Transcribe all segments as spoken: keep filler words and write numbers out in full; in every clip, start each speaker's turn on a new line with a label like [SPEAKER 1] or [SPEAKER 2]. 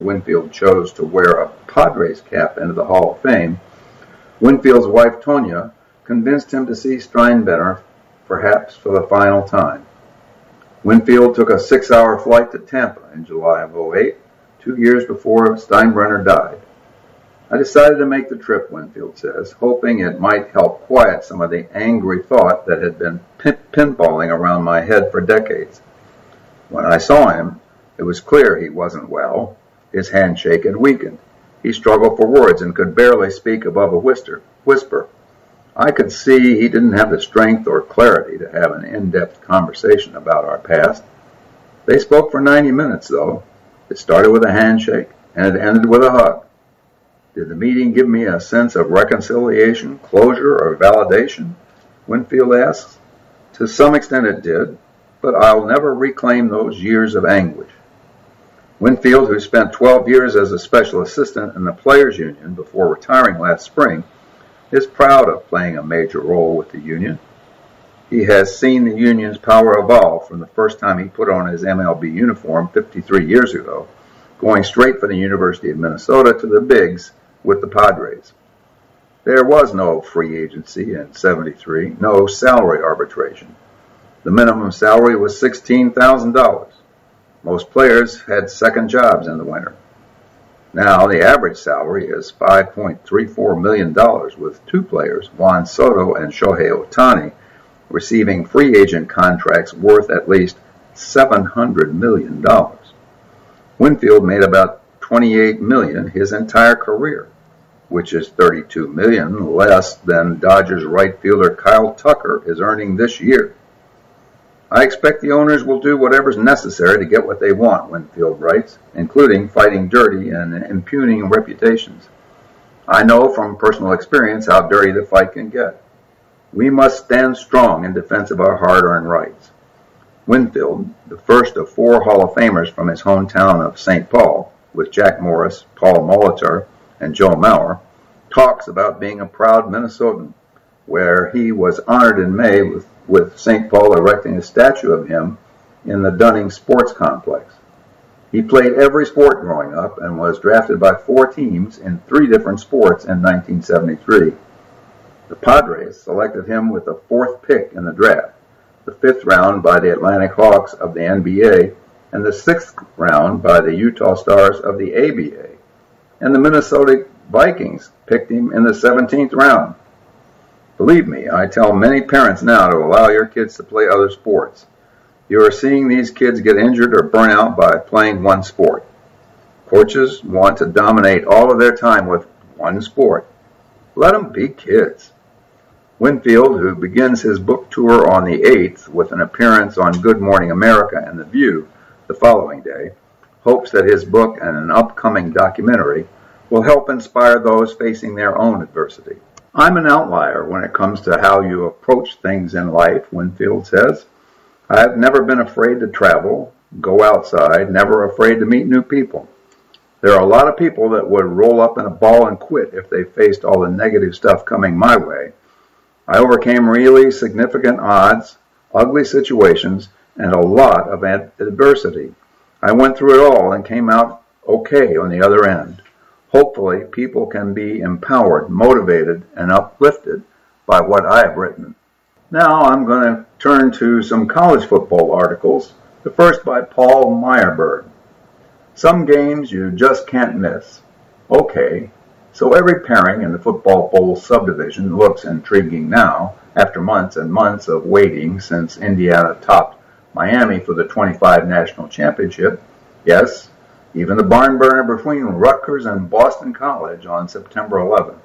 [SPEAKER 1] Winfield chose to wear a Padres cap into the Hall of Fame, Winfield's wife Tonya convinced him to see Steinbrenner perhaps for the final time. Winfield took a six-hour flight to Tampa in July of oh eight, two years before Steinbrenner died. I decided to make the trip, Winfield says, hoping it might help quiet some of the angry thought that had been pin- pinballing around my head for decades. When I saw him, it was clear he wasn't well. His handshake had weakened. He struggled for words and could barely speak above a whisper. whisper. I could see he didn't have the strength or clarity to have an in-depth conversation about our past. They spoke for ninety minutes, though. It started with a handshake, and it ended with a hug. Did the meeting give me a sense of reconciliation, closure, or validation? Winfield asks. To some extent it did, but I'll never reclaim those years of anguish. Winfield, who spent twelve years as a special assistant in the Players Union before retiring last spring, is proud of playing a major role with the union. He has seen the union's power evolve from the first time he put on his M L B uniform fifty-three years ago, going straight from the University of Minnesota to the bigs with the Padres. There was no free agency in seventy-three, no salary arbitration. The minimum salary was sixteen thousand dollars. Most players had second jobs in the winter. Now the average salary is five point three four million dollars, with two players, Juan Soto and Shohei Ohtani, receiving free agent contracts worth at least seven hundred million dollars. Winfield made about twenty-eight million dollars his entire career, which is thirty-two million dollars less than Dodgers right fielder Kyle Tucker is earning this year. I expect the owners will do whatever's necessary to get what they want, Winfield writes, including fighting dirty and impugning reputations. I know from personal experience how dirty the fight can get. We must stand strong in defense of our hard-earned rights. Winfield, the first of four Hall of Famers from his hometown of Saint Paul, with Jack Morris, Paul Molitor, and Joe Mauer, talks about being a proud Minnesotan, where he was honored in May with, with Saint Paul erecting a statue of him in the Dunning Sports Complex. He played every sport growing up and was drafted by four teams in three different sports in nineteen seventy-three. The Padres selected him with the fourth pick in the draft, the fifth round by the Atlantic Hawks of the N B A, and the sixth round by the Utah Stars of the A B A. And the Minnesota Vikings picked him in the seventeenth round. Believe me, I tell many parents now to allow your kids to play other sports. You are seeing these kids get injured or burn out by playing one sport. Coaches want to dominate all of their time with one sport. Let them be kids. Winfield, who begins his book tour on the eighth with an appearance on Good Morning America and The View the following day, hopes that his book and an upcoming documentary will help inspire those facing their own adversity. I'm an outlier when it comes to how you approach things in life, Winfield says. I've never been afraid to travel, go outside, never afraid to meet new people. There are a lot of people that would roll up in a ball and quit if they faced all the negative stuff coming my way. I overcame really significant odds, ugly situations, and a lot of adversity. I went through it all and came out okay on the other end. Hopefully, people can be empowered, motivated, and uplifted by what I have written. Now I'm going to turn to some college football articles, the first by Paul Meyerberg. Some games you just can't miss. Okay, so every pairing in the Football Bowl subdivision looks intriguing now, after months and months of waiting since Indiana topped Miami for the twenty-five National Championship. Yes, even the barn burner between Rutgers and Boston College on September eleventh.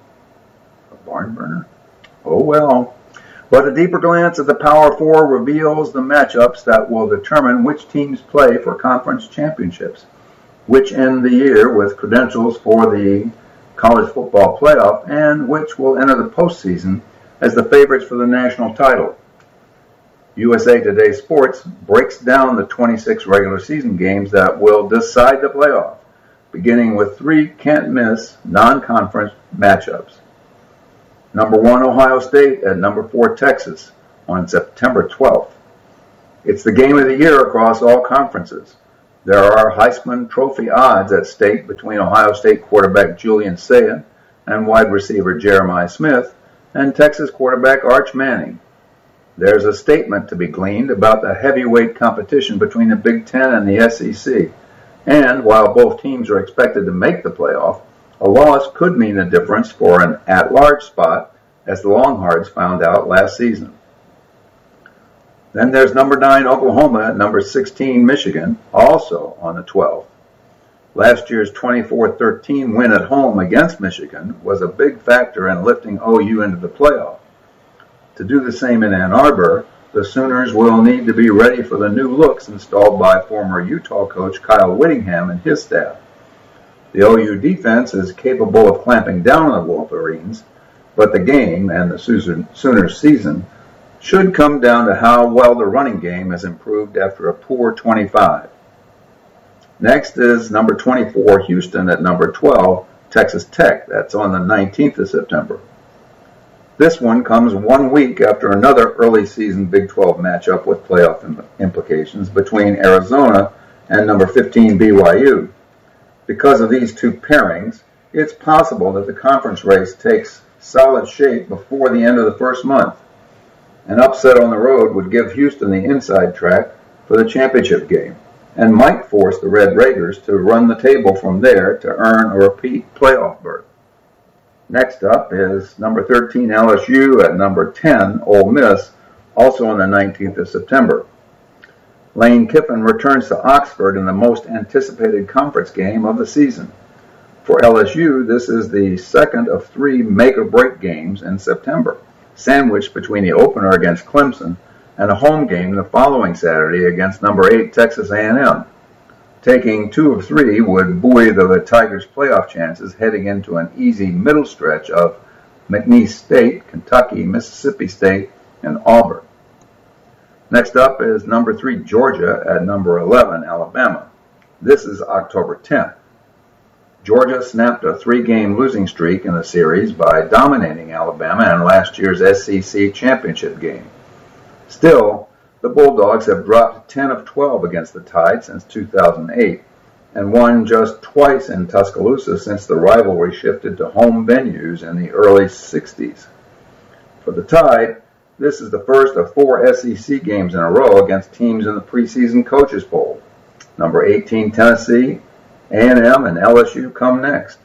[SPEAKER 1] A barn burner? Oh well. But a deeper glance at the Power Four reveals the matchups that will determine which teams play for conference championships, which end the year with credentials for the college football playoff, and which will enter the postseason as the favorites for the national title. U S A Today Sports breaks down the twenty-six regular season games that will decide the playoff, beginning with three can't-miss non-conference matchups. Number one, Ohio State at number four, Texas, on September twelfth. It's the game of the year across all conferences. There are Heisman Trophy odds at stake between Ohio State quarterback Julian Sayin and wide receiver Jeremiah Smith and Texas quarterback Arch Manning. There's a statement to be gleaned about the heavyweight competition between the Big Ten and the S E C, and while both teams are expected to make the playoff, a loss could mean the difference for an at-large spot, as the Longhorns found out last season. Then there's number nine Oklahoma at number sixteen Michigan, also on the twelfth. Last year's twenty-four thirteen win at home against Michigan was a big factor in lifting O U into the playoff. To do the same in Ann Arbor, the Sooners will need to be ready for the new looks installed by former Utah coach Kyle Whittingham and his staff. The O U defense is capable of clamping down on the Wolverines, but the game and the Sooners season should come down to how well the running game has improved after a poor twenty-five. Next is number twenty-four Houston at number twelve Texas Tech. That's on the nineteenth of September. This one comes one week after another early season Big twelve matchup with playoff implications between Arizona and number fifteen B Y U. Because of these two pairings, it's possible that the conference race takes solid shape before the end of the first month. An upset on the road would give Houston the inside track for the championship game and might force the Red Raiders to run the table from there to earn a repeat playoff berth. Next up is number thirteen L S U at number ten Ole Miss, also on the nineteenth of September. Lane Kiffin returns to Oxford in the most anticipated conference game of the season. For L S U, this is the second of three make-or-break games in September, sandwiched between the opener against Clemson and a home game the following Saturday against number eight Texas A and M. Taking two of three would buoy the Tigers' playoff chances heading into an easy middle stretch of McNeese State, Kentucky, Mississippi State, and Auburn. Next up is number three Georgia at number eleven Alabama. This is October tenth. Georgia snapped a three-game losing streak in the series by dominating Alabama in last year's S E C championship game. Still, the Bulldogs have dropped ten of twelve against the Tide since two thousand eight and won just twice in Tuscaloosa since the rivalry shifted to home venues in the early sixties. For the Tide, this is the first of four S E C games in a row against teams in the preseason coaches poll. Number eighteen Tennessee, A and M, and L S U come next.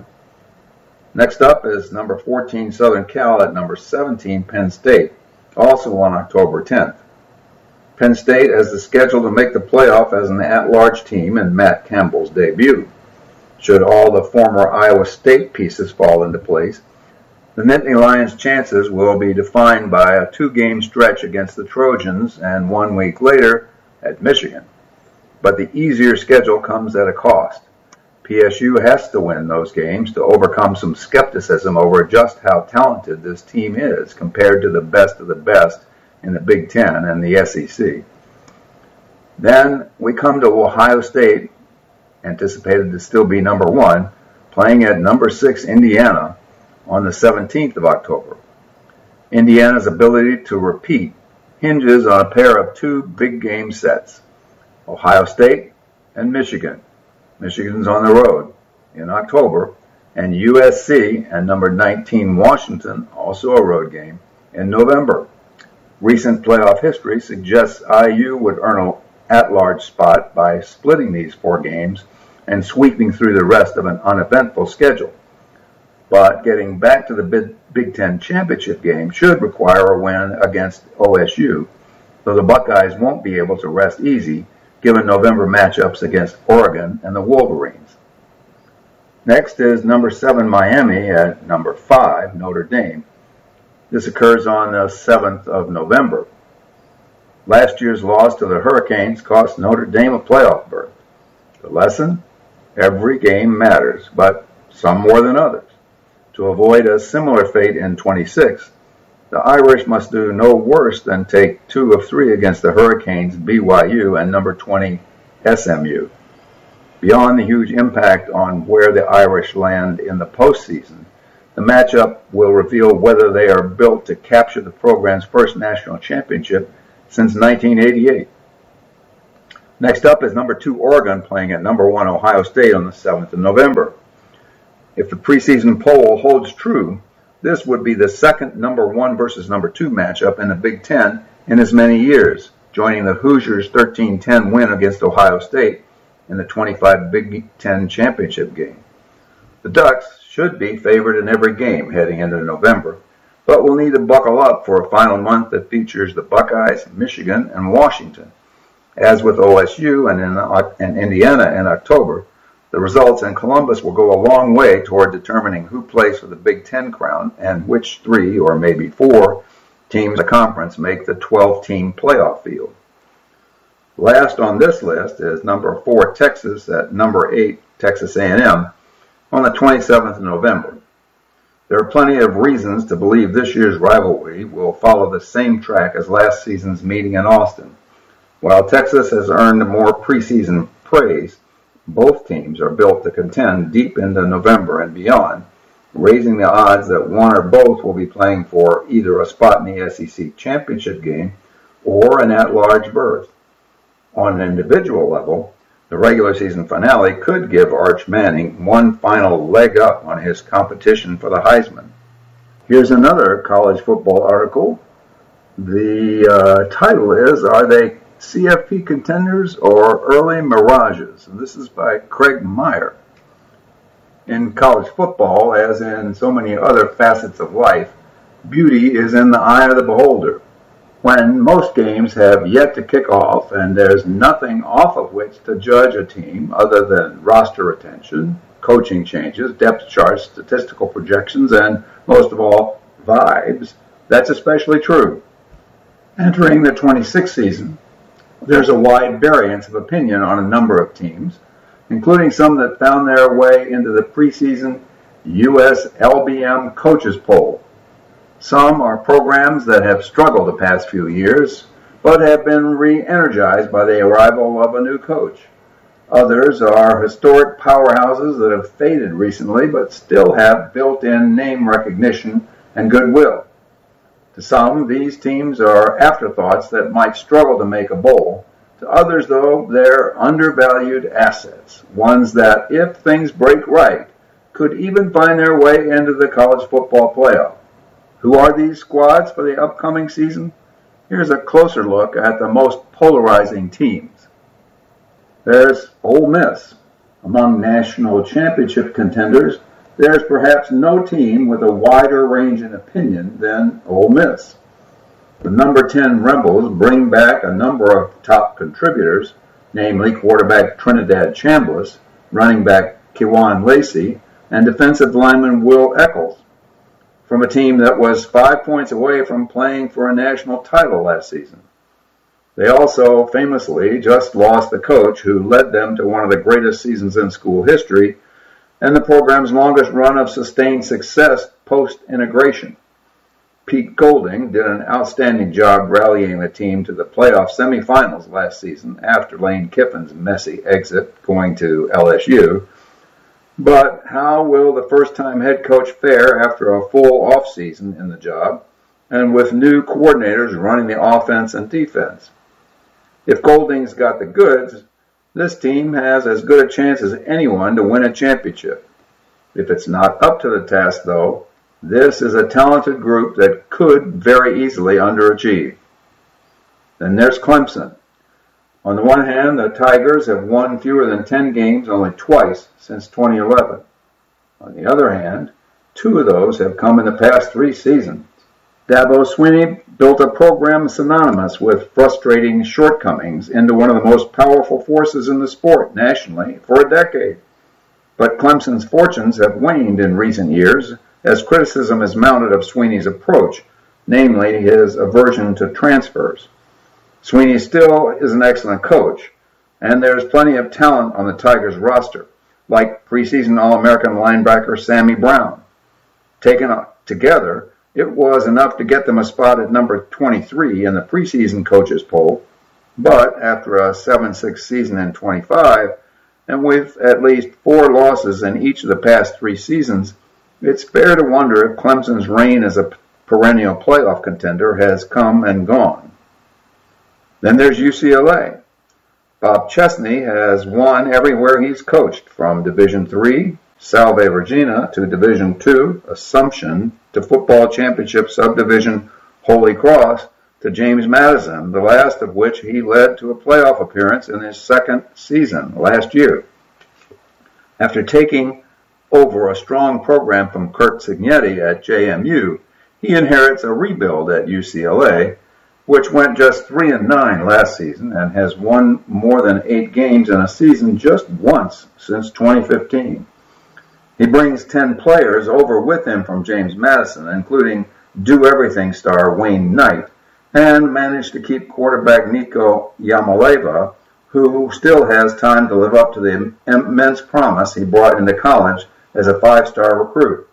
[SPEAKER 1] Next up is number fourteen Southern Cal at number seventeen Penn State, also on October tenth. Penn State has the schedule to make the playoff as an at-large team in Matt Campbell's debut. Should all the former Iowa State pieces fall into place, the Nittany Lions' chances will be defined by a two-game stretch against the Trojans and one week later at Michigan. But the easier schedule comes at a cost. P S U has to win those games to overcome some skepticism over just how talented this team is compared to the best of the best in the Big Ten and the S E C. Then we come to Ohio State, anticipated to still be number one, playing at number six Indiana on the seventeenth of October. Indiana's ability to repeat hinges on a pair of two big game sets, Ohio State and Michigan. Michigan's on the road in October, and U S C and number nineteen Washington, also a road game, in November. Recent playoff history suggests I U would earn an at-large spot by splitting these four games and sweeping through the rest of an uneventful schedule. But getting back to the Big Ten championship game should require a win against O S U, though the Buckeyes won't be able to rest easy given November matchups against Oregon and the Wolverines. Next is number seven Miami at number five Notre Dame. This occurs on the seventh of November. Last year's loss to the Hurricanes cost Notre Dame a playoff berth. The lesson? Every game matters, but some more than others. To avoid a similar fate in twenty-six, the Irish must do no worse than take two of three against the Hurricanes, B Y U, and number twenty S M U. Beyond the huge impact on where the Irish land in the postseason, the matchup will reveal whether they are built to capture the program's first national championship since nineteen eighty-eight. Next up is number two Oregon playing at number one Ohio State on the seventh of November. If the preseason poll holds true, this would be the second number one versus number two matchup in the Big Ten in as many years, joining the Hoosiers' thirteen ten win against Ohio State in the twenty-five Big Ten championship game. The Ducks should be favored in every game heading into November, but will need to buckle up for a final month that features the Buckeyes, Michigan, and Washington. As with O S U and, in, and Indiana in October, the results in Columbus will go a long way toward determining who plays for the Big Ten crown and which three, or maybe four, teams in the conference make the twelve-team playoff field. Last on this list is number four Texas at number eight Texas A and M on the twenty-seventh of November. There are plenty of reasons to believe this year's rivalry will follow the same track as last season's meeting in Austin. While Texas has earned more preseason praise, both teams are built to contend deep into November and beyond, raising the odds that one or both will be playing for either a spot in the S E C championship game or an at-large berth. On an individual level, the regular season finale could give Arch Manning one final leg up on his competition for the Heisman. Here's another college football article. The uh, title is, Are They C F P Contenders or Early Mirages? And this is by Craig Meyer. In college football, as in so many other facets of life, beauty is in the eye of the beholder. When most games have yet to kick off and there's nothing off of which to judge a team other than roster retention, coaching changes, depth charts, statistical projections, and most of all, vibes, that's especially true. Entering the twenty-sixth season, there's a wide variance of opinion on a number of teams, including some that found their way into the preseason U S L B M coaches poll. Some are programs that have struggled the past few years, but have been re-energized by the arrival of a new coach. Others are historic powerhouses that have faded recently, but still have built-in name recognition and goodwill. To some, these teams are afterthoughts that might struggle to make a bowl. To others, though, they're undervalued assets, ones that, if things break right, could even find their way into the college football playoff. Who are these squads for the upcoming season? Here's a closer look at the most polarizing teams. There's Ole Miss. Among national championship contenders, there's perhaps no team with a wider range in opinion than Ole Miss. The number ten Rebels bring back a number of top contributors, namely quarterback Trinidad Chambliss, running back Kewan Lacey, and defensive lineman Will Eccles, from a team that was five points away from playing for a national title last season. They also famously just lost the coach who led them to one of the greatest seasons in school history and the program's longest run of sustained success post-integration. Pete Golding did an outstanding job rallying the team to the playoff semifinals last season after Lane Kiffin's messy exit going to L S U. But how will the first-time head coach fare after a full offseason in the job and with new coordinators running the offense and defense? If Golding's got the goods, this team has as good a chance as anyone to win a championship. If it's not up to the task, though, this is a talented group that could very easily underachieve. Then there's Clemson. On the one hand, the Tigers have won fewer than ten games only twice since twenty eleven. On the other hand, two of those have come in the past three seasons. Dabo Swinney built a program synonymous with frustrating shortcomings into one of the most powerful forces in the sport nationally for a decade. But Clemson's fortunes have waned in recent years as criticism is mounted of Swinney's approach, namely his aversion to transfers. Swinney still is an excellent coach, and there's plenty of talent on the Tigers roster, like preseason All-American linebacker Sammy Brown. Taken together, it was enough to get them a spot at number twenty-three in the preseason coaches poll, but after a seven six season in twenty-five, and with at least four losses in each of the past three seasons, it's fair to wonder if Clemson's reign as a perennial playoff contender has come and gone. Then there's U C L A. Bob Chesney has won everywhere he's coached, from Division three, Salve Regina, to Division two, Assumption, to football championship subdivision Holy Cross, to James Madison, the last of which he led to a playoff appearance in his second season last year. After taking over a strong program from Curt Cignetti at J M U, he inherits a rebuild at U C L A, which went just three and nine last season and has won more than eight games in a season just once since twenty fifteen. He brings ten players over with him from James Madison, including do-everything star Wayne Knight, and managed to keep quarterback Nico Yamaleva, who still has time to live up to the immense promise he brought into college as a five-star recruit.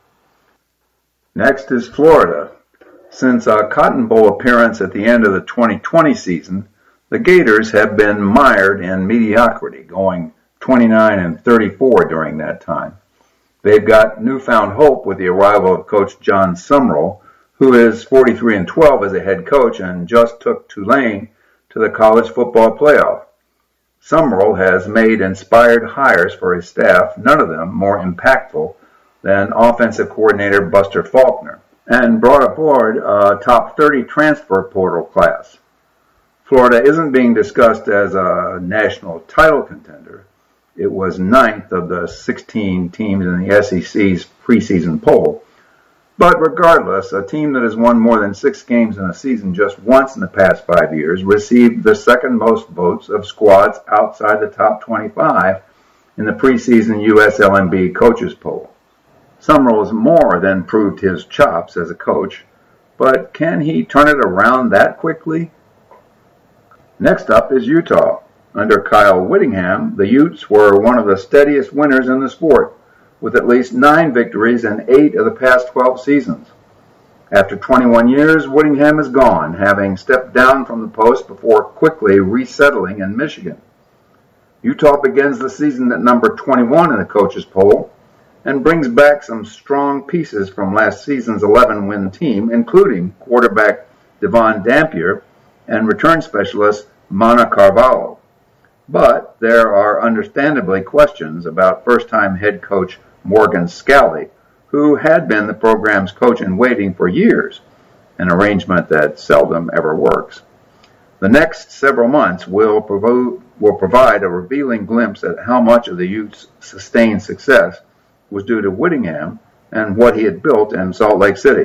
[SPEAKER 1] Next is Florida. Since a Cotton Bowl appearance at the end of the twenty twenty season, the Gators have been mired in mediocrity, going twenty-nine and thirty-four during that time. They've got newfound hope with the arrival of Coach John Sumrall, who is forty-three and twelve as a head coach and just took Tulane to the college football playoff. Sumrall has made inspired hires for his staff, none of them more impactful than offensive coordinator Buster Faulkner, and brought aboard a top thirty transfer portal class. Florida isn't being discussed as a national title contender. It was ninth of the sixteen teams in the S E C's preseason poll. But regardless, a team that has won more than six games in a season just once in the past five years received the second most votes of squads outside the top twenty-five in the preseason U S L N B coaches poll. Sumrall has more than proved his chops as a coach, but can he turn it around that quickly? Next up is Utah. Under Kyle Whittingham, the Utes were one of the steadiest winners in the sport, with at least nine victories in eight of the past twelve seasons. After twenty-one years, Whittingham is gone, having stepped down from the post before quickly resettling in Michigan. Utah begins the season at number twenty-one in the coaches poll and brings back some strong pieces from last season's eleven-win team, including quarterback Devon Dampier and return specialist Mana Carvalho. But there are understandably questions about first-time head coach Morgan Scalley, who had been the program's coach-in-waiting for years, an arrangement that seldom ever works. The next several months will, provo- will provide a revealing glimpse at how much of the Utes' sustained success was due to Whittingham and what he had built in Salt Lake City.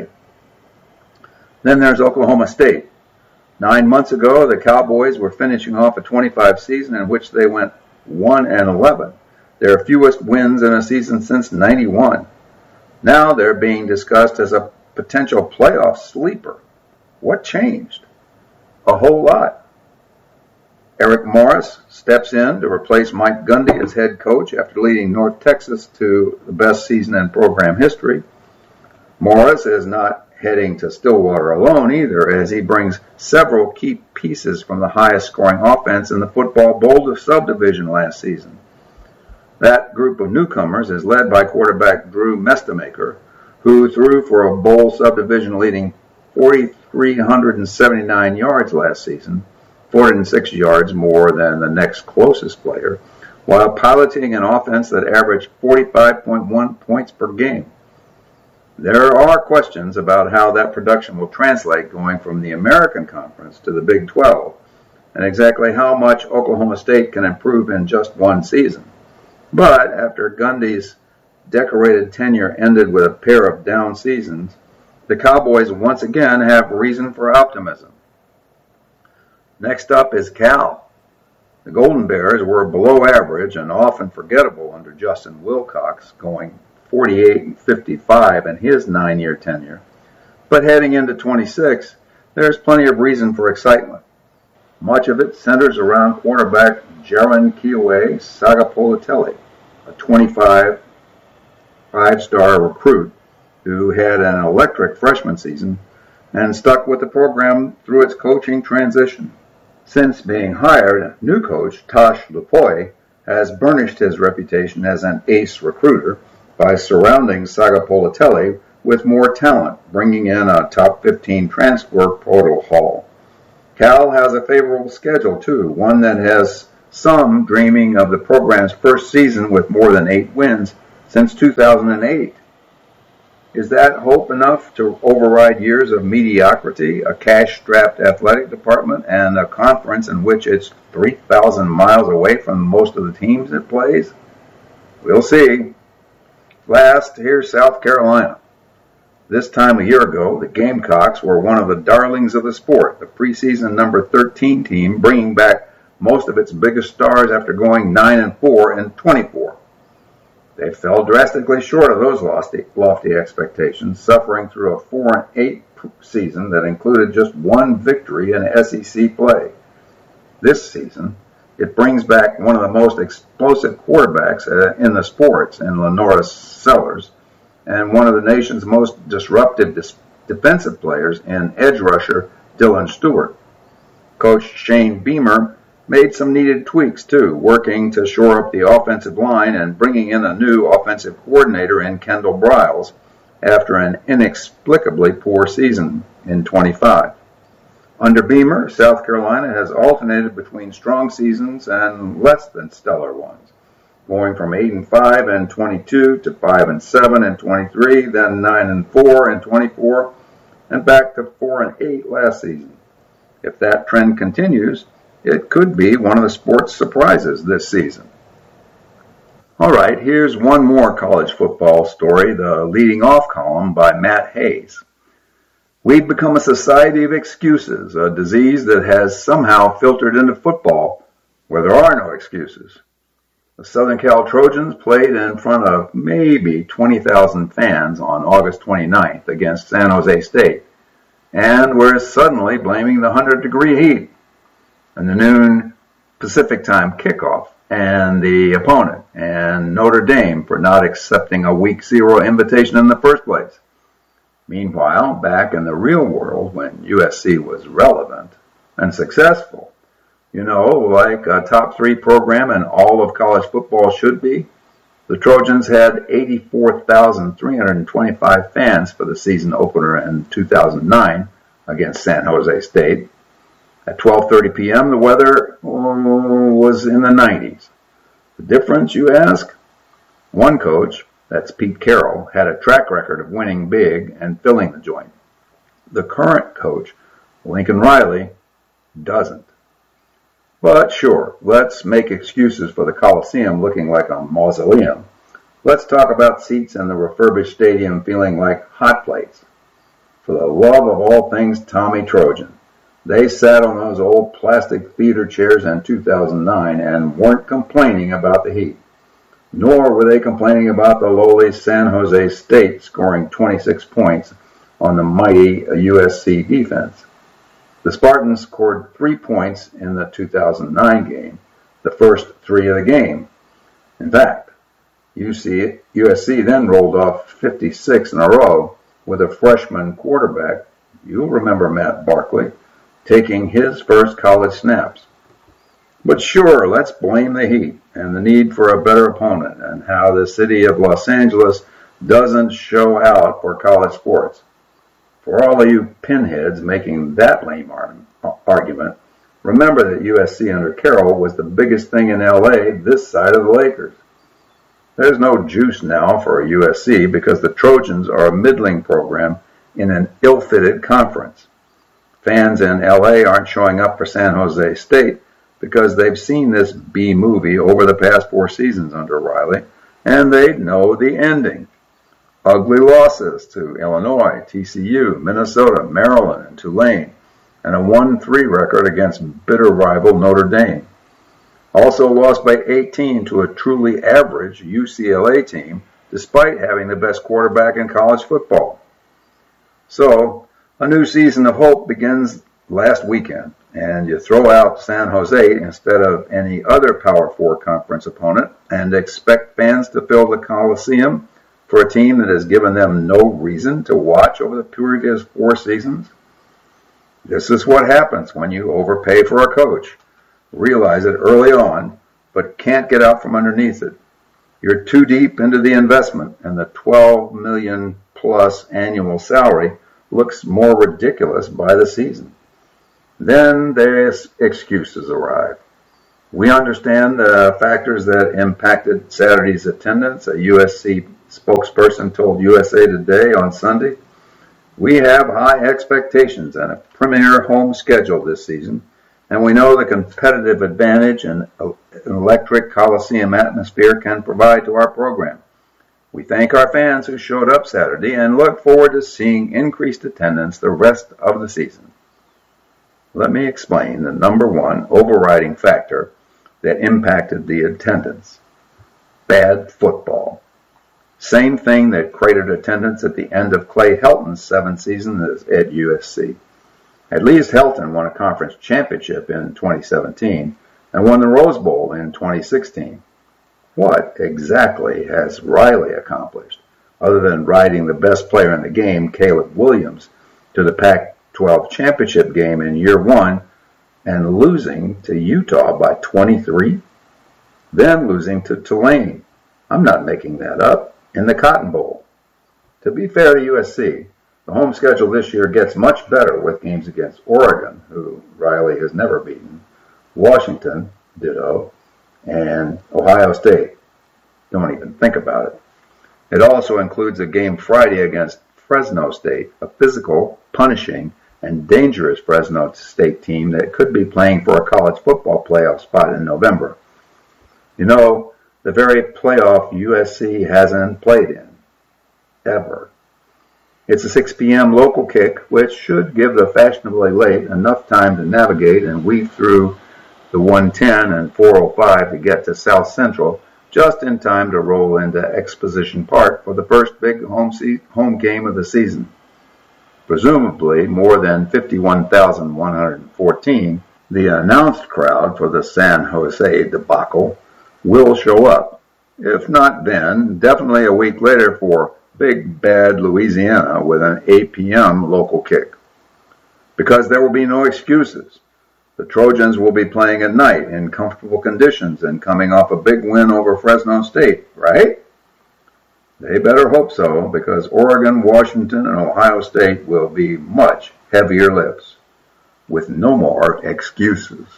[SPEAKER 1] Then there's Oklahoma State. Nine months ago, the Cowboys were finishing off a twenty-five season in which they went one and eleven, their fewest wins in a season since ninety-one. Now they're being discussed as a potential playoff sleeper. What changed? A whole lot. Eric Morris steps in to replace Mike Gundy as head coach after leading North Texas to the best season in program history. Morris is not heading to Stillwater alone either, as he brings several key pieces from the highest scoring offense in the football bowl subdivision last season. That group of newcomers is led by quarterback Drew Mestamaker, who threw for a bowl subdivision leading four thousand three hundred seventy-nine yards last season, four hundred six yards more than the next closest player, while piloting an offense that averaged forty-five point one points per game. There are questions about how that production will translate going from the American Conference to the Big twelve, and exactly how much Oklahoma State can improve in just one season. But after Gundy's decorated tenure ended with a pair of down seasons, the Cowboys once again have reason for optimism. Next up is Cal. The Golden Bears were below average and often forgettable under Justin Wilcox, going forty-eight and fifty-five in his nine-year tenure. But heading into twenty-six, there's plenty of reason for excitement. Much of it centers around quarterback Jaron Kiwe Sagapolitelli, a twenty-five five-star recruit who had an electric freshman season and stuck with the program through its coaching transition. Since being hired, new coach Tosh Lupoy has burnished his reputation as an ace recruiter by surrounding Sagapolitelli with more talent, bringing in a top fifteen transfer portal haul. Cal has a favorable schedule, too, one that has some dreaming of the program's first season with more than eight wins since two thousand eight. Is that hope enough to override years of mediocrity, a cash-strapped athletic department, and a conference in which it's three thousand miles away from most of the teams it plays? We'll see. Last, here's South Carolina. This time a year ago, the Gamecocks were one of the darlings of the sport, the preseason number thirteen team, bringing back most of its biggest stars after going nine and four in twenty-four. They fell drastically short of those lofty, lofty expectations, suffering through a four and eight season that included just one victory in S E C play. This season, it brings back one of the most explosive quarterbacks in the sports in Lenora Sellers, and one of the nation's most disruptive dis- defensive players in edge rusher Dylan Stewart. Coach Shane Beamer made some needed tweaks too, working to shore up the offensive line and bringing in a new offensive coordinator in Kendall Briles after an inexplicably poor season in twenty-five. Under Beamer, South Carolina has alternated between strong seasons and less than stellar ones, going from eight and five in twenty-two to five and seven in twenty-three, then nine and four in twenty-four, and back to four and eight last season. If that trend continues, it could be one of the sport's surprises this season. All right, here's one more college football story, the leading off column by Matt Hayes. We've become a society of excuses, a disease that has somehow filtered into football, where there are no excuses. The Southern Cal Trojans played in front of maybe twenty thousand fans on August twenty-ninth against San Jose State, and were suddenly blaming the one hundred degree heat and the noon Pacific time kickoff and the opponent and Notre Dame for not accepting a week zero invitation in the first place. Meanwhile, back in the real world, when U S C was relevant and successful, you know, like a top three program in all of college football should be, the Trojans had eighty-four thousand three hundred twenty-five fans for the season opener in two thousand nine against San Jose State. At twelve thirty p.m., the weather was in the nineties. The difference, you ask? One coach, that's Pete Carroll, had a track record of winning big and filling the joint. The current coach, Lincoln Riley, doesn't. But sure, let's make excuses for the Coliseum looking like a mausoleum. Let's talk about seats in the refurbished stadium feeling like hot plates. For the love of all things Tommy Trojan, they sat on those old plastic theater chairs in two thousand nine and weren't complaining about the heat. Nor were they complaining about the lowly San Jose State scoring twenty-six points on the mighty U S C defense. The Spartans scored three points in the two thousand nine game, the first three of the game. In fact, U S C then rolled off fifty-six in a row with a freshman quarterback, you'll remember Matt Barkley, taking his first college snaps. But sure, let's blame the heat and the need for a better opponent and how the city of Los Angeles doesn't show out for college sports. For all of you pinheads making that lame argument, remember that U S C under Carroll was the biggest thing in L A this side of the Lakers. There's no juice now for U S C because the Trojans are a middling program in an ill-fitted conference. Fans in L A aren't showing up for San Jose State because they've seen this B movie over the past four seasons under Riley, and they know the ending. Ugly losses to Illinois, T C U, Minnesota, Maryland, and Tulane, and a one three record against bitter rival Notre Dame. Also lost by eighteen to a truly average U C L A team, despite having the best quarterback in college football. So, a new season of hope begins last weekend, and you throw out San Jose instead of any other Power Four conference opponent and expect fans to fill the Coliseum for a team that has given them no reason to watch over the previous four seasons? This is what happens when you overpay for a coach. Realize it early on, but can't get out from underneath it. You're too deep into the investment, and the twelve million dollars plus annual salary looks more ridiculous by the season. Then their excuses arrive. We understand the factors that impacted Saturday's attendance, a U S C spokesperson told U S A Today on Sunday. We have high expectations and a premier home schedule this season, and we know the competitive advantage an electric Coliseum atmosphere can provide to our program. We thank our fans who showed up Saturday and look forward to seeing increased attendance the rest of the season. Let me explain the number one overriding factor that impacted the attendance. Bad football. Same thing that cratered attendance at the end of Clay Helton's seventh season at U S C. At least Helton won a conference championship in twenty seventeen and won the Rose Bowl in twenty sixteen. What exactly has Riley accomplished, other than riding the best player in the game, Caleb Williams, to the Pac twelve championship game in year one and losing to Utah by twenty-three? Then losing to Tulane, I'm not making that up, in the Cotton Bowl. To be fair to U S C, the home schedule this year gets much better with games against Oregon, who Riley has never beaten, Washington, ditto, and Ohio State. Don't even think about it. It also includes a game Friday against Fresno State, a physical, punishing, and dangerous Fresno State team that could be playing for a college football playoff spot in November. You know, the very playoff U S C hasn't played in, ever. It's a six p.m. local kick, which should give the fashionably late enough time to navigate and weave through the one ten and four oh five to get to South Central just in time to roll into Exposition Park for the first big home, se- home game of the season. Presumably more than fifty-one thousand one hundred fourteen, the announced crowd for the San Jose debacle will show up. If not then, definitely a week later for Big Bad Louisiana with an eight p.m. local kick. Because there will be no excuses. The Trojans will be playing at night in comfortable conditions and coming off a big win over Fresno State, right? They better hope so, because Oregon, Washington, and Ohio State will be much heavier lifts, with no more excuses.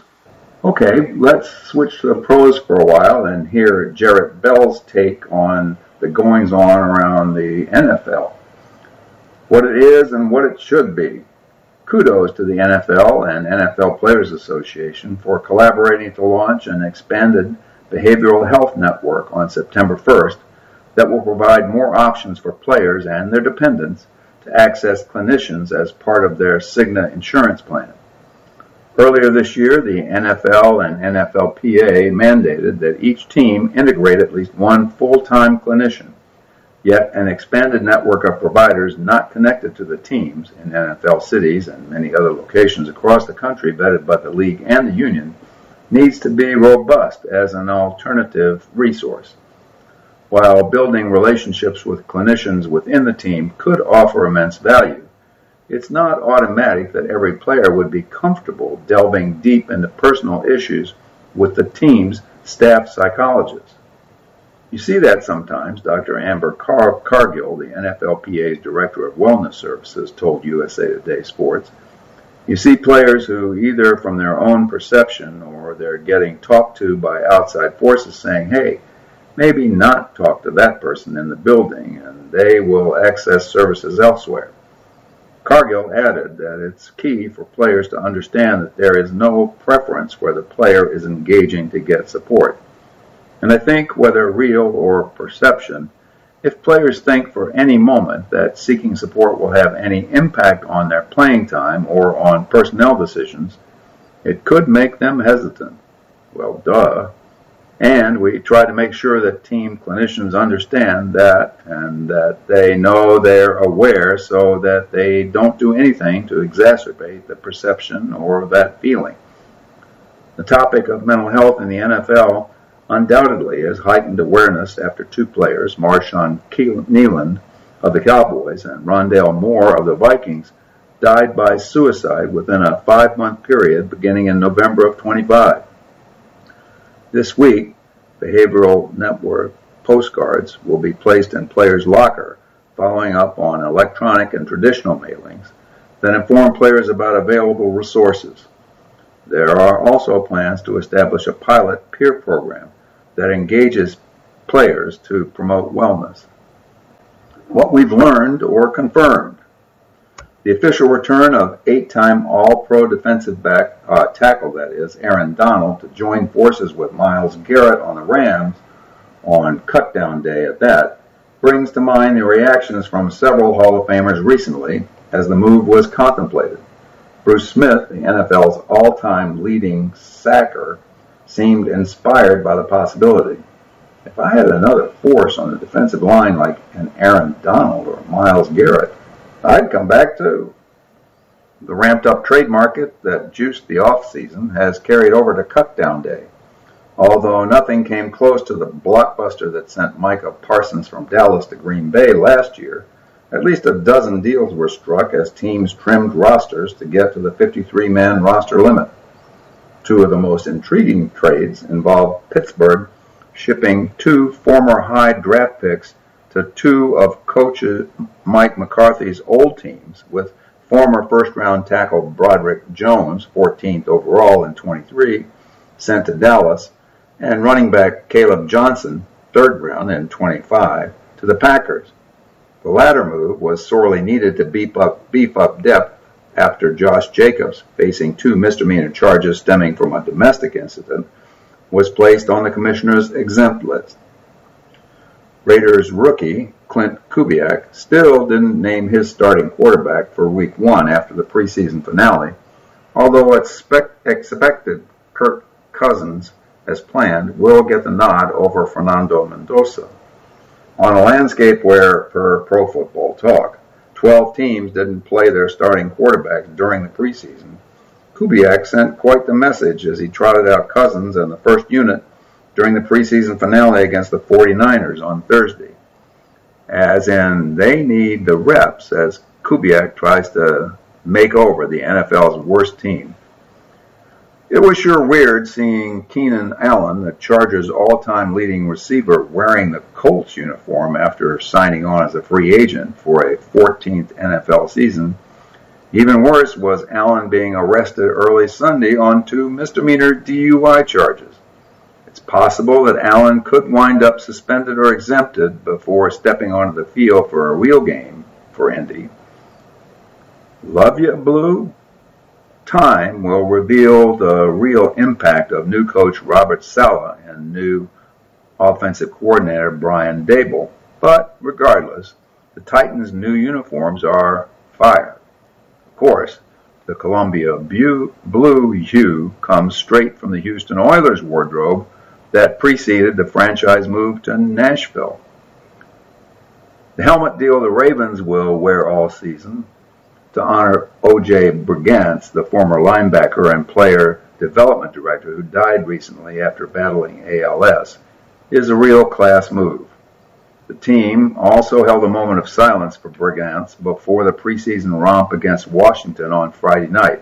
[SPEAKER 1] Okay, let's switch to the pros for a while and hear Jarrett Bell's take on the goings-on around the N F L. What it is and what it should be. Kudos to the N F L and N F L Players Association for collaborating to launch an expanded behavioral health network on September first that will provide more options for players and their dependents to access clinicians as part of their Cigna insurance plan. Earlier this year, the N F L and N F L P A mandated that each team integrate at least one full-time clinician. Yet an expanded network of providers not connected to the teams in N F L cities and many other locations across the country vetted by the league and the union needs to be robust as an alternative resource. While building relationships with clinicians within the team could offer immense value, it's not automatic that every player would be comfortable delving deep into personal issues with the team's staff psychologist. You see that sometimes, Doctor Amber Car- Cargill, the N F L P A's Director of Wellness Services, told U S A Today Sports. You see players who, either from their own perception or they're getting talked to by outside forces, saying, hey, maybe not talk to that person in the building, and they will access services elsewhere. Cargill added that it's key for players to understand that there is no preference where the player is engaging to get support. And I think, whether real or perception, if players think for any moment that seeking support will have any impact on their playing time or on personnel decisions, it could make them hesitant. Well, duh. And we try to make sure that team clinicians understand that and that they know they're aware so that they don't do anything to exacerbate the perception or that feeling. The topic of mental health in the N F L undoubtedly has heightened awareness after two players, Marshawn Kneeland of the Cowboys and Rondale Moore of the Vikings, died by suicide within a five-month period beginning in November of twenty-five. This week, behavioral network postcards will be placed in players' locker, following up on electronic and traditional mailings that inform players about available resources. There are also plans to establish a pilot peer program that engages players to promote wellness. What we've learned or confirmed. The official return of eight-time All-Pro defensive back uh, tackle, that is, Aaron Donald, to join forces with Myles Garrett on the Rams on cutdown day at that, brings to mind the reactions from several Hall of Famers recently as the move was contemplated. Bruce Smith, the N F L's all-time leading sacker, seemed inspired by the possibility. If I had another force on the defensive line like an Aaron Donald or Myles Garrett, I'd come back too. The ramped-up trade market that juiced the offseason has carried over to cutdown day. Although nothing came close to the blockbuster that sent Micah Parsons from Dallas to Green Bay last year, at least a dozen deals were struck as teams trimmed rosters to get to the fifty-three man roster limit. Two of the most intriguing trades involved Pittsburgh shipping two former high draft picks to two of Coach Mike McCarthy's old teams, with former first-round tackle Broderick Jones, fourteenth overall in twenty-three, sent to Dallas, and running back Caleb Johnson, third round in twenty-five, to the Packers. The latter move was sorely needed to beef up, beef up depth after Josh Jacobs, facing two misdemeanor charges stemming from a domestic incident, was placed on the commissioner's exempt list. Raiders rookie Clint Kubiak still didn't name his starting quarterback for week one after the preseason finale, although expect, expected Kirk Cousins, as planned, will get the nod over Fernando Mendoza. On a landscape where, per Pro Football Talk, twelve teams didn't play their starting quarterbacks during the preseason, Kubiak sent quite the message as he trotted out Cousins and the first unit during the preseason finale against the forty-niners on Thursday. As in, they need the reps as Kubiak tries to make over the N F L's worst team. It was sure weird seeing Keenan Allen, the Chargers' all-time leading receiver, wearing the Colts uniform after signing on as a free agent for a fourteenth N F L season. Even worse was Allen being arrested early Sunday on two misdemeanor D U I charges. It's possible that Allen could wind up suspended or exempted before stepping onto the field for a real game for Indy. Love ya, Blue? Time will reveal the real impact of new coach Robert Saleh and new offensive coordinator Brian Daboll, but regardless, the Titans' new uniforms are fire. Of course, the Columbia blue hue comes straight from the Houston Oilers wardrobe that preceded the franchise move to Nashville. The helmet deal the Ravens will wear all season, to honor O J Brigance, the former linebacker and player development director who died recently after battling A L S, is a real class move. The team also held a moment of silence for Brigance before the preseason romp against Washington on Friday night.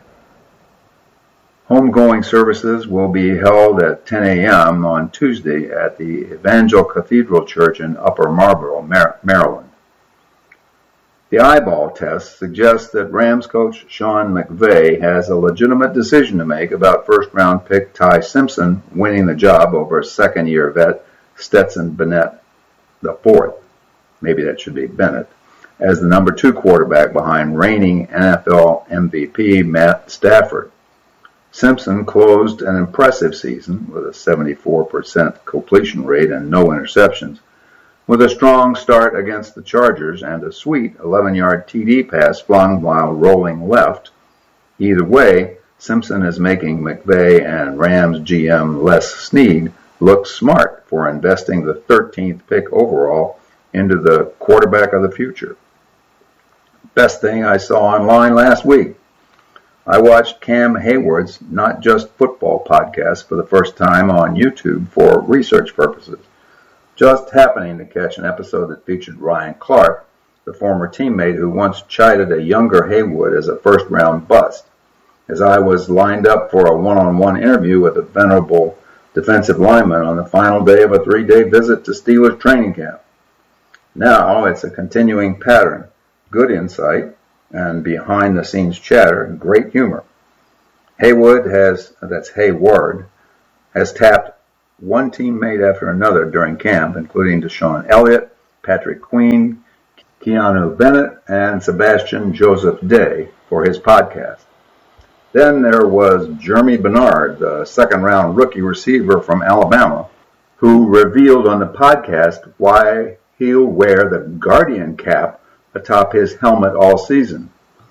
[SPEAKER 1] Homegoing services will be held at ten a.m. on Tuesday at the Evangel Cathedral Church in Upper Marlboro, Maryland. The eyeball test suggests that Rams coach Sean McVay has a legitimate decision to make about first-round pick Ty Simpson winning the job over second-year vet Stetson Bennett the fourth, maybe that should be Bennett, as the number two quarterback behind reigning N F L M V P Matt Stafford. Simpson closed an impressive season with a seventy-four percent completion rate and no interceptions, with a strong start against the Chargers and a sweet eleven-yard T D pass flung while rolling left. Either way, Simpson is making McVay and Rams G M Les Snead look smart for investing the thirteenth pick overall into the quarterback of the future. Best thing I saw online last week. I watched Cam Hayward's Not Just Football podcast for the first time on YouTube for research purposes, just happening to catch an episode that featured Ryan Clark, the former teammate who once chided a younger Haywood as a first-round bust, as I was lined up for a one-on-one interview with a venerable defensive lineman on the final day of a three-day visit to Steelers training camp. Now it's a continuing pattern, good insight, and behind-the-scenes chatter and great humor. Haywood has, that's Hayward, has tapped one teammate after another during camp, including Deshaun Elliott, Patrick Queen, Keanu Bennett, and Sebastian Joseph Day for his podcast. Then there was Jeremy Bernard, the second-round rookie receiver from Alabama, who revealed on the podcast why he'll wear the Guardian cap atop his helmet all season.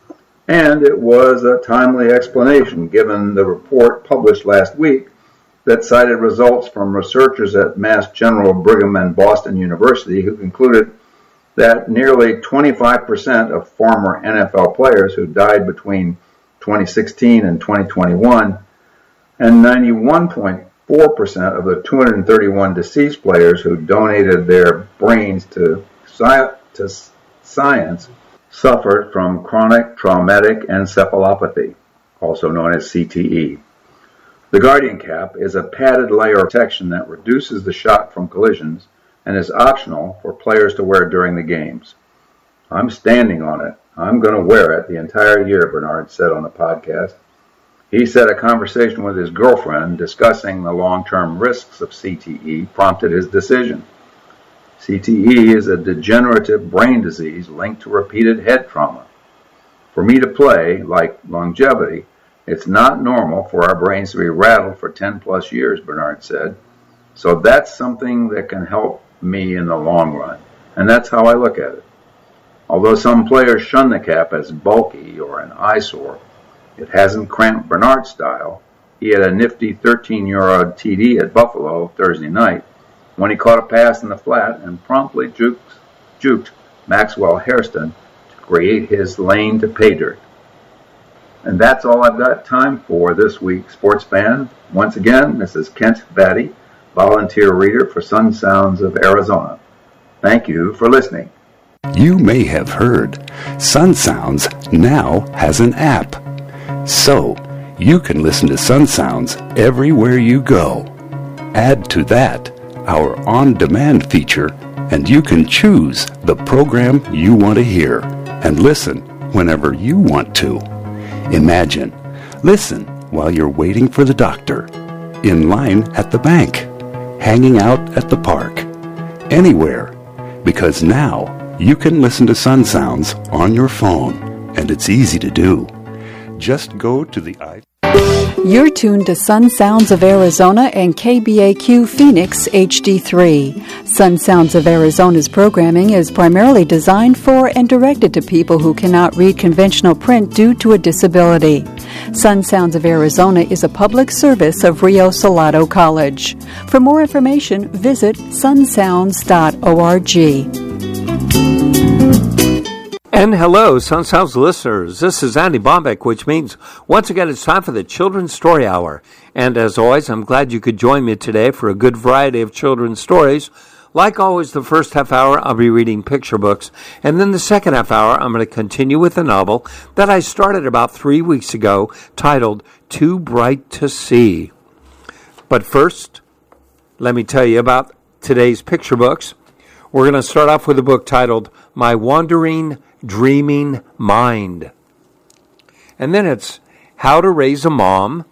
[SPEAKER 1] And it was a timely explanation given the report published last week that cited results from researchers at Mass General Brigham and Boston University who concluded that nearly twenty-five percent of former N F L players who died between twenty sixteen and twenty twenty-one, and ninety-one point four percent of the two hundred thirty-one deceased players who donated their brains to, sci- to science suffered from chronic traumatic encephalopathy, also known as C T E. The Guardian cap is a padded layer of protection that reduces the shock from collisions and is optional for players to wear during the games. I'm standing on it. I'm going to wear it the entire year, Bernard said on the podcast. He said a conversation with his girlfriend discussing the long-term risks of C T E prompted his decision. C T E is a degenerative brain disease linked to repeated head trauma. For me to play, like longevity, it's not normal for our brains to be rattled for ten plus years, Bernard said. So that's something that can help me in the long run. And that's how I look at it. Although some players shun the cap as bulky or an eyesore, it hasn't cramped Bernard's style. He had a nifty thirteen-yard T D at Buffalo Thursday night when he caught a pass in the flat and promptly juked, juked Maxwell Hairston to create his lane to pay dirt. And that's all I've got time for this week, sports fan. Once again, this is Kent Batty, volunteer reader for Sun Sounds of Arizona. Thank you for listening.
[SPEAKER 2] You may have heard Sun Sounds now has an app. So, you can listen to Sun Sounds everywhere you go. Add to that our on-demand feature, and you can choose the program you want to hear and listen whenever you want to. Imagine, listen while you're waiting for the doctor, in line at the bank, hanging out at the park, anywhere, because now you can listen to Sun Sounds on your phone, and it's easy to do. Just go to the i.
[SPEAKER 3] You're tuned to Sun Sounds of Arizona and K B A Q Phoenix H D three. Sun Sounds of Arizona's programming is primarily designed for and directed to people who cannot read conventional print due to a disability. Sun Sounds of Arizona is a public service of Rio Salado College. For more information, visit sun sounds dot org.
[SPEAKER 4] And hello, Sun Sounds listeners. This is Andy Bombeck, which means once again it's time for the Children's Story Hour. And as always, I'm glad you could join me today for a good variety of children's stories. Like always, the first half hour I'll be reading picture books, and then the second half hour I'm going to continue with a novel that I started about three weeks ago titled Too Bright to See. But first, let me tell you about today's picture books. We're going to start off with a book titled My Wandering Dreaming Mind. And then it's How to Raise a Mom,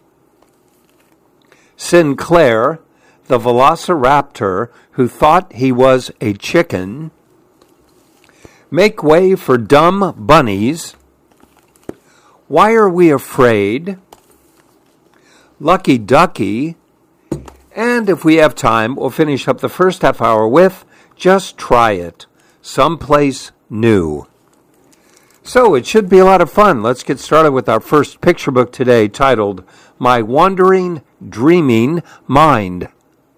[SPEAKER 4] Sinclair, the Velociraptor Who Thought He Was a Chicken, Make Way for Dumb Bunnies, Why Are We Afraid, Lucky Ducky, and if we have time, we'll finish up the first half hour with Just Try It, Someplace New. So it should be a lot of fun. Let's get started with our first picture book today titled My Wandering, Dreaming Mind.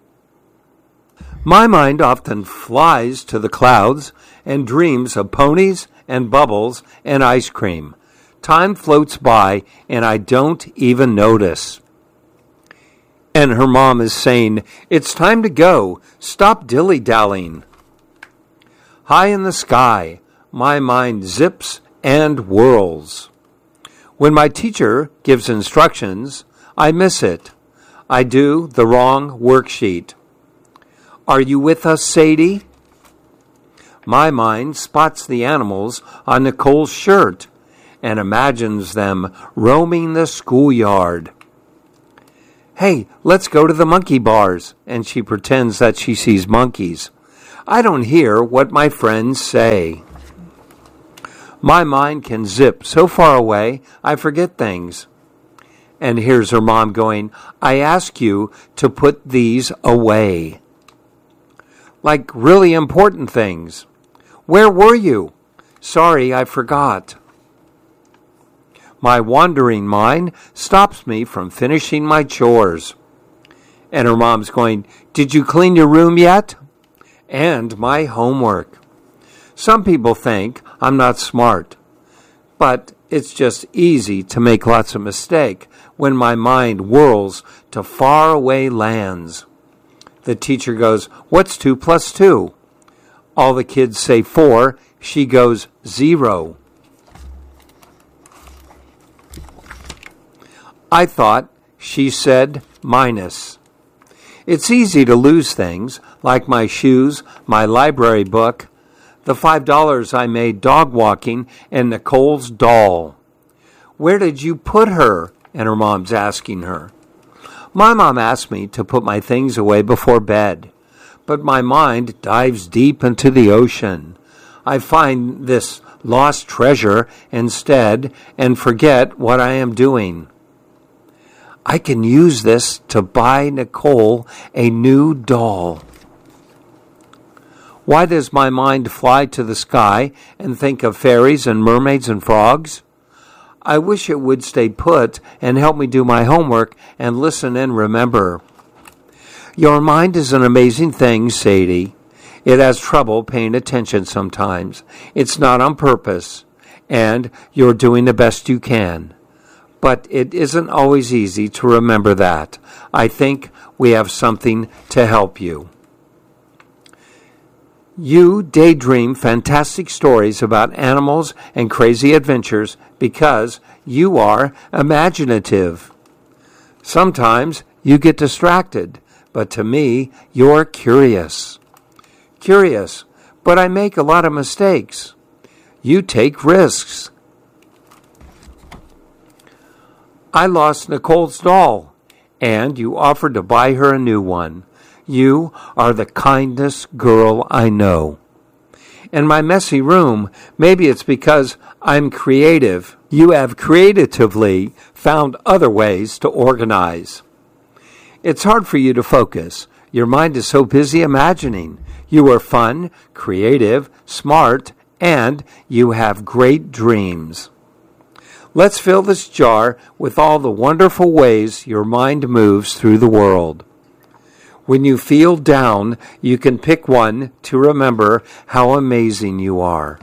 [SPEAKER 4] My mind often flies to the clouds and dreams of ponies and bubbles and ice cream. Time floats by and I don't even notice. And her mom is saying, it's time to go. Stop dilly-dallying. High in the sky, my mind zips and whirls. When my teacher gives instructions, I miss it. I do the wrong worksheet. Are you with us, Sadie? My mind spots the animals on Nicole's shirt and imagines them roaming the schoolyard. Hey, let's go to the monkey bars, and she pretends that she sees monkeys. I don't hear what my friends say. My mind can zip so far away, I forget things. And here's her mom going, I ask you to put these away. Like really important things. Where were you? Sorry, I forgot. My wandering mind stops me from finishing my chores. And her mom's going, did you clean your room yet? And my homework. Some people think I'm not smart, but it's just easy to make lots of mistakes when my mind whirls to faraway lands. The teacher goes, what's two plus two? All the kids say four. She goes, zero. I thought she said minus. It's easy to lose things, like my shoes, my library book, the five dollars I made dog walking, and Nicole's doll. Where did you put her? And her mom's asking her. My mom asked me to put my things away before bed, but my mind dives deep into the ocean. I find this lost treasure instead and forget what I am doing. I can use this to buy Nicole a new doll. Why does my mind fly to the sky and think of fairies and mermaids and frogs? I wish it would stay put and help me do my homework and listen and remember. Your mind is an amazing thing, Sadie. It has trouble paying attention sometimes. It's not on purpose, and you're doing the best you can. But it isn't always easy to remember that. I think we have something to help you. You daydream fantastic stories about animals and crazy adventures because you are imaginative. Sometimes you get distracted, but to me, you're curious. Curious, but I make a lot of mistakes. You take risks. I lost Nicole's doll, and you offered to buy her a new one. You are the kindest girl I know. In my messy room, maybe it's because I'm creative. You have creatively found other ways to organize. It's hard for you to focus. Your mind is so busy imagining. You are fun, creative, smart, and you have great dreams. Let's fill this jar with all the wonderful ways your mind moves through the world. When you feel down, you can pick one to remember how amazing you are.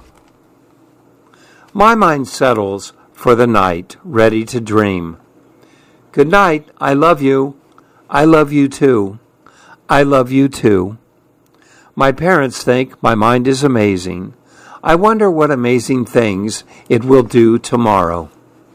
[SPEAKER 4] My mind settles for the night, ready to dream. Good night, I love you. I love you too. I love you too. My parents think my mind is amazing. I wonder what amazing things it will do tomorrow.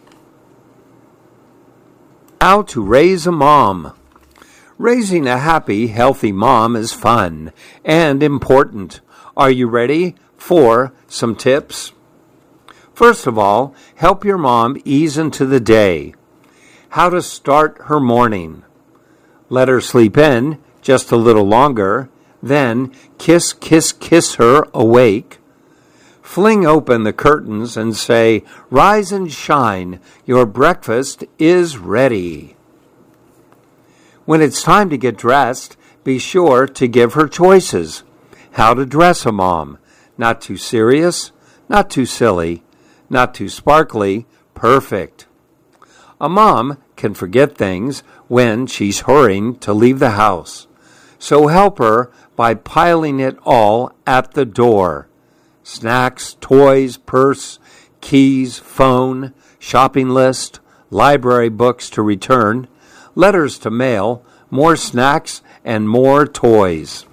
[SPEAKER 4] How to raise a mom. Raising a happy, healthy mom is fun and important. Are you ready for some tips? First of all, help your mom ease into the day. How to start her morning. Let her sleep in just a little longer, then kiss, kiss, kiss her awake. Fling open the curtains and say, "Rise and shine, your breakfast is ready." When it's time to get dressed, be sure to give her choices. How to dress a mom. Not too serious, not too silly, not too sparkly, perfect. A mom can forget things when she's hurrying to leave the house. So help her by piling it all at the door. Snacks, toys, purse, keys, phone, shopping list, library books to return, letters to mail, more snacks, and more toys.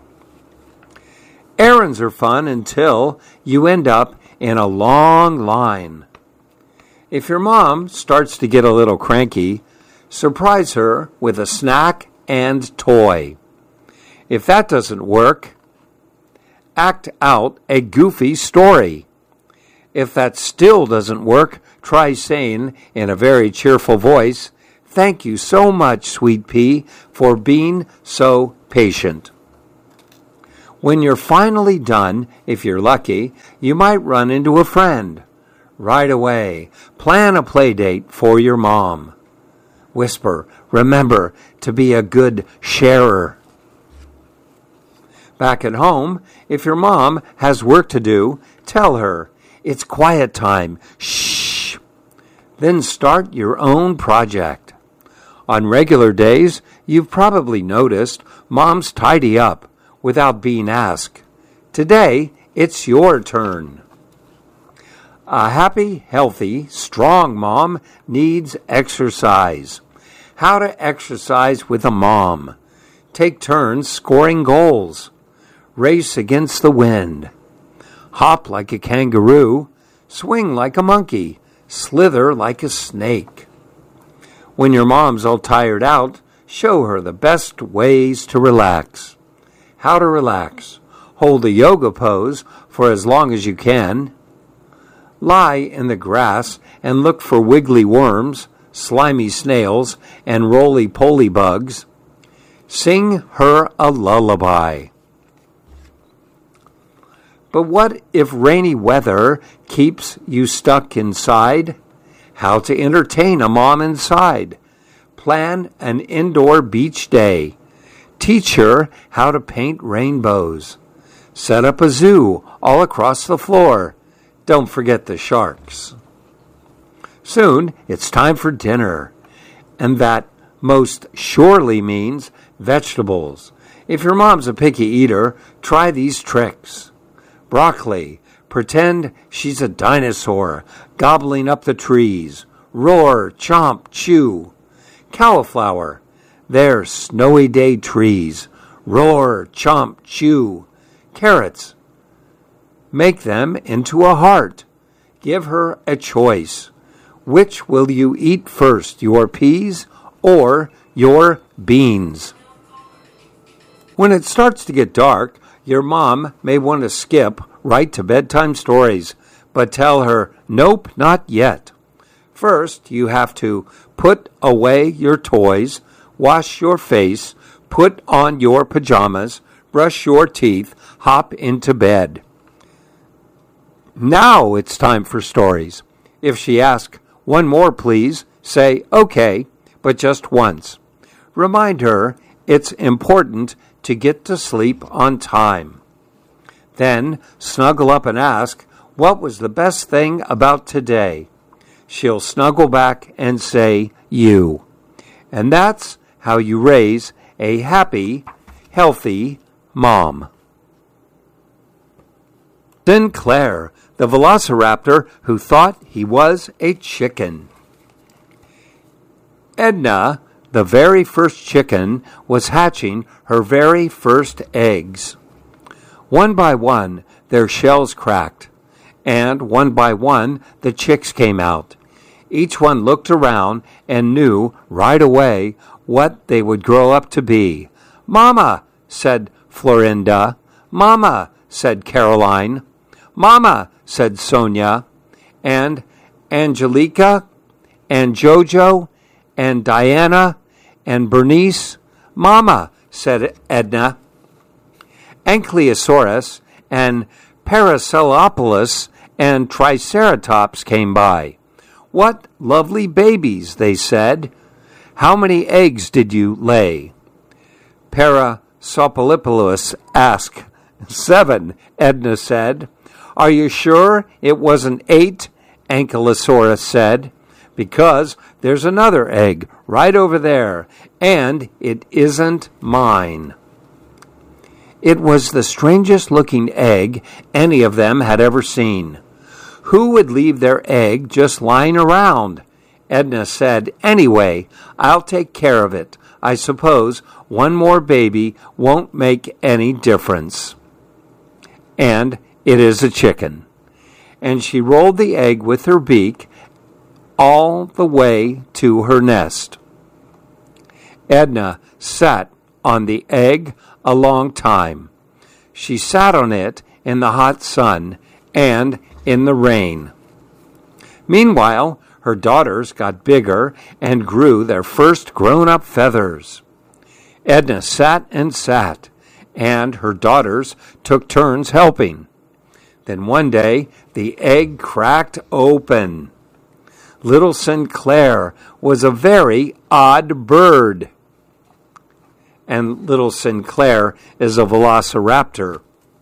[SPEAKER 4] Errands are fun until you end up in a long line. If your mom starts to get a little cranky, surprise her with a snack and toy. If that doesn't work, act out a goofy story. If that still doesn't work, try saying in a very cheerful voice, "Thank you so much, Sweet Pea, for being so patient." When you're finally done, if you're lucky, you might run into a friend. Right away, plan a play date for your mom. Whisper, "Remember to be a good sharer." Back at home, if your mom has work to do, tell her, "It's quiet time. Shh." Then start your own project. On regular days, you've probably noticed moms tidy up without being asked. Today, it's your turn. A happy, healthy, strong mom needs exercise. How to exercise with a mom. Take turns scoring goals. Race against the wind. Hop like a kangaroo. Swing like a monkey. Slither like a snake. When your mom's all tired out, show her the best ways to relax. How to relax. Hold a yoga pose for as long as you can. Lie in the grass and look for wiggly worms, slimy snails, and roly-poly bugs. Sing her a lullaby. But what if rainy weather keeps you stuck inside? How to entertain a mom inside. Plan an indoor beach day. Teach her how to paint rainbows. Set up a zoo all across the floor. Don't forget the sharks. Soon it's time for dinner, and that most surely means vegetables. If your mom's a picky eater, try these tricks. Broccoli. Pretend she's a dinosaur, gobbling up the trees. Roar, chomp, chew. Cauliflower. They're snowy day trees. Roar, chomp, chew. Carrots. Make them into a heart. Give her a choice. Which will you eat first, your peas or your beans? When it starts to get dark, your mom may want to skip right to bedtime stories, but tell her, nope, not yet. First, you have to put away your toys, wash your face, put on your pajamas, brush your teeth, hop into bed. Now it's time for stories. If she asks, "One more, please," say, "Okay, but just once." Remind her it's important to get to sleep on time. Then snuggle up and ask, "What was the best thing about today?" She'll snuggle back and say, "You." And that's how you raise a happy, healthy mom. Sinclair, the velociraptor who thought he was a chicken. Edna, the very first chicken, was hatching her very first eggs. One by one, their shells cracked, and one by one, the chicks came out. Each one looked around and knew right away what they would grow up to be. "Mama," said Florinda. "Mama," said Caroline. "Mama," said Sonia. And Angelica, and Jojo, and Diana, and Bernice. "Mama," said Edna. Ankylosaurus and Paracelopolus and Triceratops came by. "What lovely babies," they said. "How many eggs did you lay?" Paracelopolus asked. "Seven," Edna said. "Are you sure it wasn't eight?" Ankylosaurus said. "Because there's another egg right over there, and it isn't mine." It was the strangest looking egg any of them had ever seen. Who would leave their egg just lying around? Edna said, "Anyway, I'll take care of it. I suppose one more baby won't make any difference." And it is a chicken. And she rolled the egg with her beak all the way to her nest. Edna sat on the egg a long time. She sat on it in the hot sun, and in the rain. Meanwhile, her daughters got bigger and grew their first grown-up feathers. Edna sat and sat, and her daughters took turns helping. Then one day, the egg cracked open. Little Sinclair was a very odd bird. And little Sinclair is a velociraptor.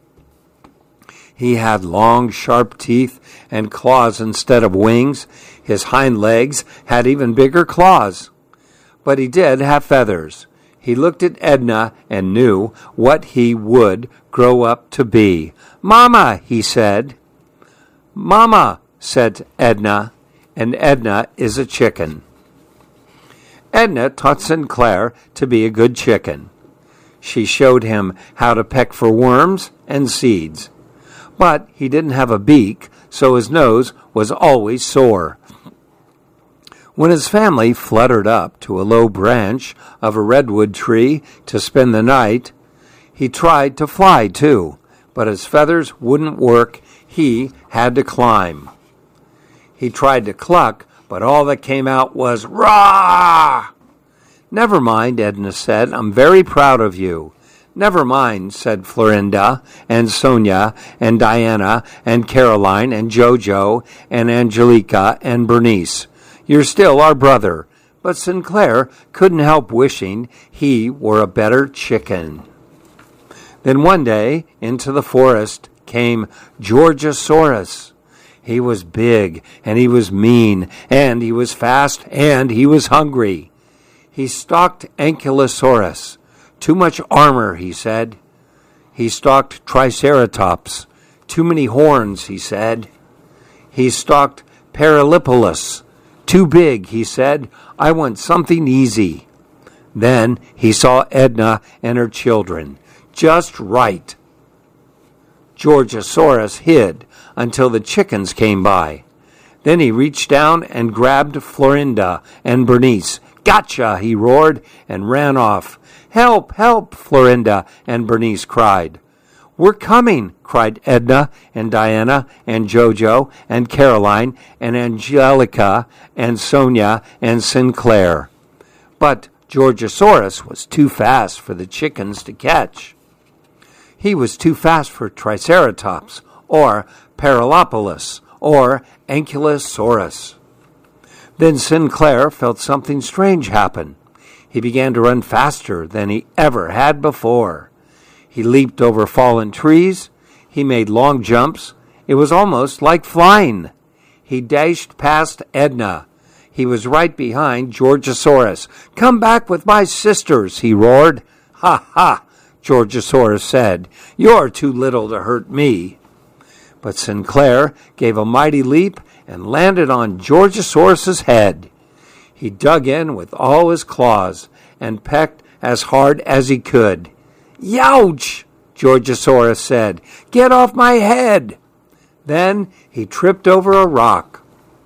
[SPEAKER 4] He had long, sharp teeth and claws instead of wings. His hind legs had even bigger claws. But he did have feathers. He looked at Edna and knew what he would grow up to be. "Mama," he said. "Mama," said Edna, and Edna is a chicken. Edna taught Sinclair to be a good chicken. She showed him how to peck for worms and seeds. But he didn't have a beak, so his nose was always sore. When his family fluttered up to a low branch of a redwood tree to spend the night, he tried to fly too, but his feathers wouldn't work. He had to climb. He tried to cluck, but all that came out was "Rah!" "Never mind," Edna said. "I'm very proud of you." "Never mind," said Florinda and Sonia and Diana and Caroline and Jojo and Angelica and Bernice. "You're still our brother." But Sinclair couldn't help wishing he were a better chicken. Then one day, into the forest came Georgosaurus. He was big, and he was mean, and he was fast, and he was hungry. He stalked Ankylosaurus. "Too much armor," he said. He stalked Triceratops. "Too many horns," he said. He stalked Paralypolus. "Too big," he said. "I want something easy." Then he saw Edna and her children. Just right. Georgosaurus hid until the chickens came by. Then he reached down and grabbed Florinda and Bernice. "Gotcha!" he roared and ran off. "Help! Help!" Florinda and Bernice cried. "We're coming!" cried Edna and Diana and Jojo and Caroline and Angelica and Sonia and Sinclair. But Georgosaurus was too fast for the chickens to catch. He was too fast for Triceratops or Paralypolus or Ankylosaurus. Then Sinclair felt something strange happen. He began to run faster than he ever had before. He leaped over fallen trees. He made long jumps. It was almost like flying. He dashed past Edna. He was right behind Georgosaurus. "Come back with my sisters," he roared. "Ha ha," Georgosaurus said. "You're too little to hurt me." But Sinclair gave a mighty leap and landed on Georgosaurus's head. He dug in with all his claws and pecked as hard as he could. "Youch!" Georgosaurus said. "Get off my head!" Then he tripped over a rock.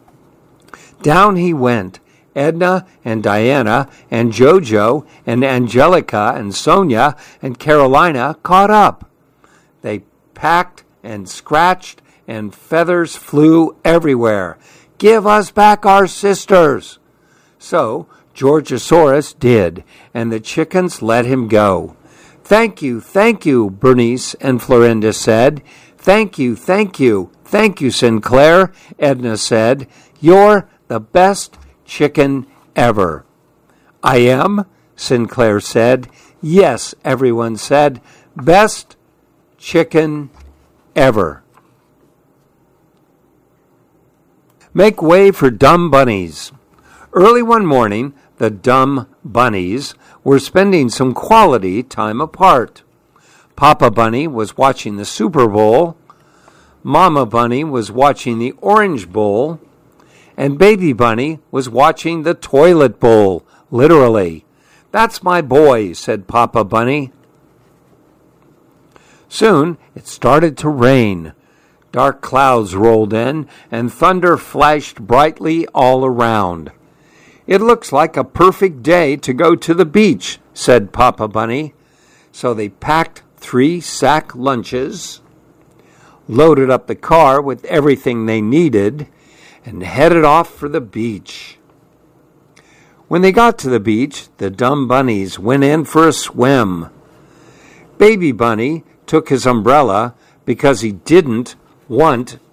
[SPEAKER 4] Down he went. Edna and Diana and Jojo and Angelica and Sonia and Carolina caught up. They packed and scratched, and feathers flew everywhere. "Give us back our sisters!" So Georgosaurus did, and the chickens let him go. "Thank you, thank you," Bernice and Florinda said. "Thank you, thank you, thank you, Sinclair," Edna said. "You're the best chicken ever." "I am," Sinclair said. "Yes," everyone said. "Best chicken ever." Make way for dumb bunnies. Early one morning, the dumb bunnies were spending some quality time apart. Papa Bunny was watching the Super Bowl, Mama Bunny was watching the Orange Bowl, and Baby Bunny was watching the Toilet Bowl, literally. "That's my boy," said Papa Bunny. Soon it started to rain. Dark clouds rolled in, and thunder flashed brightly all around. "It looks like a perfect day to go to the beach," said Papa Bunny. So they packed three sack lunches, loaded up the car with everything they needed, and headed off for the beach. When they got to the beach, the dumb bunnies went in for a swim. Baby Bunny took his umbrella because he didn't want